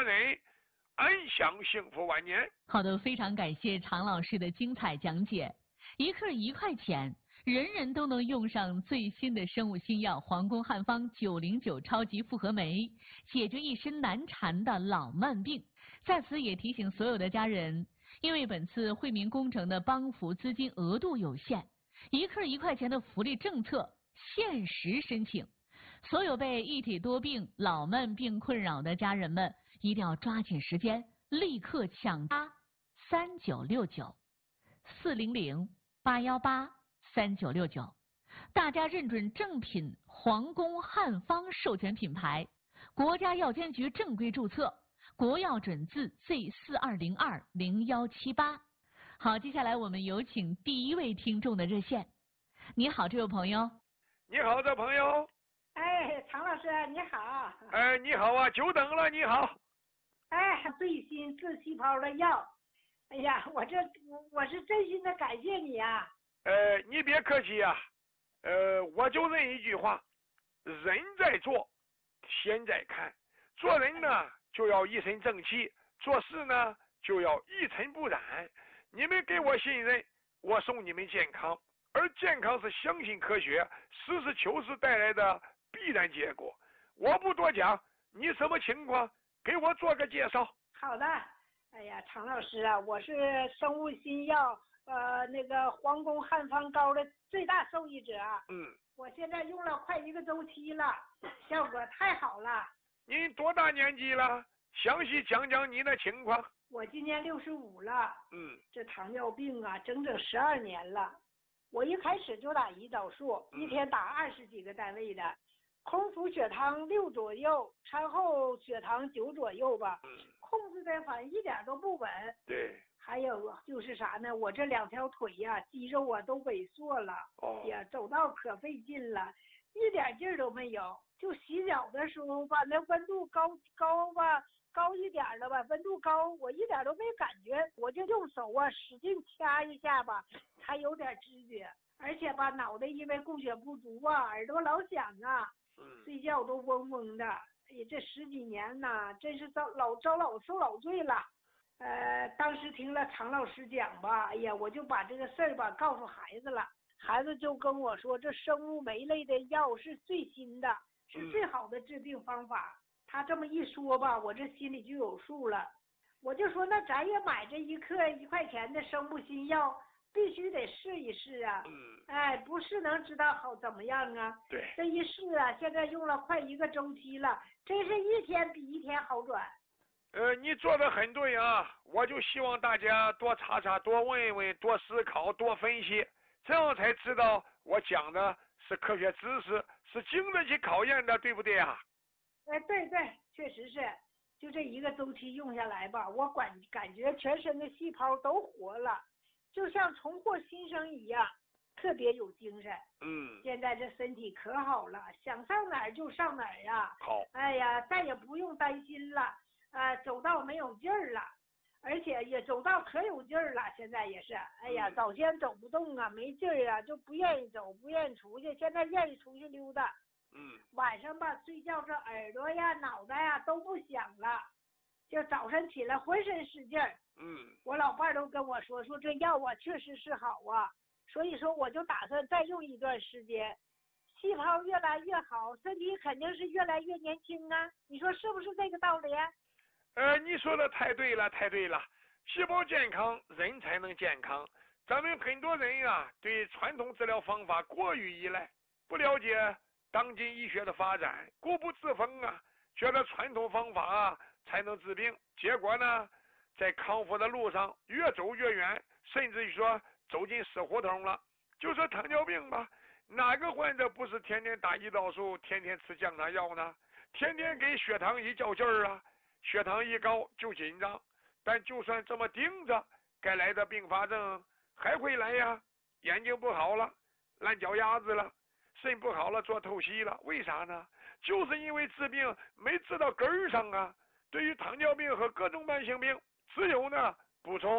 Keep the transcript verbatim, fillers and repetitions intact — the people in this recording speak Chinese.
人安享幸福晚年。 好的，非常感谢常老师的精彩讲解。一克一块钱，人人都能用上最新的生物新药皇宫汉方九零九超级复合酶，解决一身难缠的老慢病。在此也提醒所有的家人，因为本次惠民工程的帮扶资金额度有限，一克一块钱的福利政策限时申请。所有被一体多病、老慢病困扰的家人们，一定要抓紧时间，立刻抢八三九六九四零零八幺八三九六九，大家认准正品皇宫汉方授权品牌，国家药监局正规注册，国药准字 Z 四二零二零幺七八。好，接下来我们有请第一位听众的热线。你好，这位朋友。 你好，这朋友。 哎，常老师你好。 哎，你好啊，久等了，你好。 哎，最新治气泡的药，哎呀，我这我是真心的感谢你啊。 呃，你别客气呀、啊，呃，我就认一句话，人在做，天在看。做人呢就要一身正气，做事呢就要一尘不染。你们给我信任，我送你们健康，而健康是相信科学、实事求是带来的必然结果。我不多讲，你什么情况？给我做个介绍。 好的。哎呀，常老师啊，我是生物新药呃那个皇宫汉方膏的最大受益者。 嗯， 我现在用了快一个周期了，效果太好了。 您多大年纪了？详细讲讲你的情况。 我今年六十五了。 嗯， 这糖尿病啊，整整十二年了。我一开始就打胰岛素， 嗯、 一天打二十几个单位的。空腹血糖六左右，餐后血糖九左右吧， 嗯、 控制的反正一点都不稳。 对， 还有就是啥呢？我这两条腿呀、啊，肌肉啊都萎缩了， 哦呀，走道可费劲了，一点劲儿都没有。就洗脚的时候吧，那温度高高吧，高一点的吧，温度高，我一点都没感觉，我就用手啊使劲掐一下吧，才有点知觉。而且吧，脑袋因为供血不足啊，耳朵老响啊。睡觉都嗡嗡的，哎呀，这十几年呐，真是遭老遭老受老罪了。呃，当时听了常老师讲吧，哎呀，我就把这个事儿吧告诉孩子了，孩子就跟我说，这生物酶类的药是最新的，是最好的治病方法。嗯、他这么一说吧，我这心里就有数了。我就说，那咱也买这一克一块钱的生物新药。必须得试一试啊！ 嗯， 哎，不试能知道好怎么样啊？ 对， 这一试啊，现在用了快一个周期了，真是一天比一天好转。 呃，你做的很对啊！我就希望大家多查查、多问问、多思考、多分析，这样才知道我讲的是科学知识，是经得起考验的，对不对啊？ 哎，对对，确实是。就这一个周期用下来吧，我感感觉全身的细胞都活了。就像重获新生一样，特别有精神。 嗯， 现在这身体可好了，想上哪儿就上哪儿呀。 好， 哎呀，再也不用担心了，呃，走道没有劲儿了，而且也走道可有劲儿了。现在也是，哎呀，早先走不动啊，没劲儿啊，就不愿意走，不愿意出去。现在愿意出去溜达。 嗯， 晚上吧，睡觉这耳朵呀、脑袋呀都不响了，就早晨起来浑身使劲儿。 嗯， 我老伴儿都跟我说，说这药啊确实是好啊，所以说我就打算再用一段时间，细胞越来越好，身体肯定是越来越年轻啊，你说是不是这个道理？ 呃，你说的太对了，太对了，细胞健康，人才能健康。咱们很多人啊，对传统治疗方法过于依赖，不了解当今医学的发展，固步自封啊，觉得传统方法啊才能治病，结果呢？在康复的路上越走越远，甚至于说走进死胡同了。就说糖尿病吧，哪个患者不是天天打胰岛素，天天吃降糖药呢？天天给血糖一较劲儿啊，血糖一高就紧张。但就算这么盯着，该来的并发症还会来呀。眼睛不好了，烂脚丫子了，肾不好了，做透析了，为啥呢？就是因为治病没治到根儿上啊。对于糖尿病和各种慢性病，只有呢补充